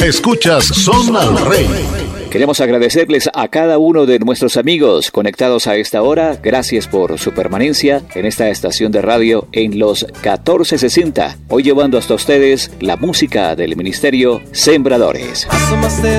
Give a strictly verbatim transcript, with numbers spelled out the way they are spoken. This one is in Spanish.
Escuchas Son al Rey. Queremos agradecerles a cada uno de nuestros amigos conectados a esta hora. Gracias por su permanencia en esta estación de radio en los catorce sesenta. Hoy llevando hasta ustedes la música del Ministerio Sembradores.